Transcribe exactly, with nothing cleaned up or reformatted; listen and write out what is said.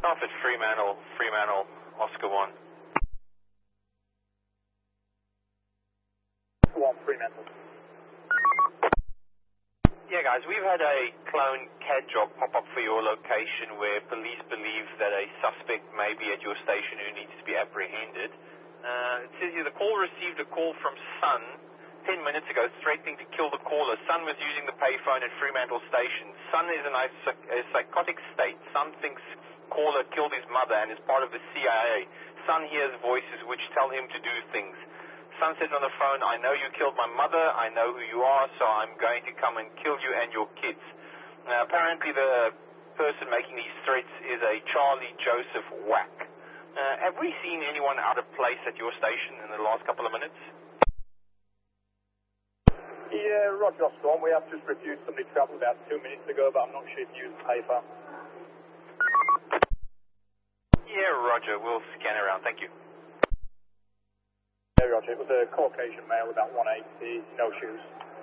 Alfred Fremantle, Fremantle, Oscar one. One, Fremantle. Yeah, guys, we've had a clone C A D job pop up for your location where police believe that a suspect may be at your station who needs to be apprehended. Uh, it says here the call received a call from Sun ten minutes ago threatening to kill the caller. Sun was using the payphone at Fremantle Station. Sun is in a, a psychotic state. Sun thinks caller killed his mother and is part of the C I A. Sun hears voices which tell him to do things. Sun says on the phone, I know you killed my mother, I know who you are, so I'm going to come and kill you and your kids. Uh, apparently the person making these threats is a Charlie Joseph Wack. Uh, have we seen anyone out of place at your station in the last couple of minutes? Yeah, Roger, Oscar one. We have just refused somebody travel about two minutes ago, but I'm not sure if you use the payphone. Yeah, Roger, we'll scan around, thank you. Yeah, Roger, it was a Caucasian male, about one eighty, no shoes.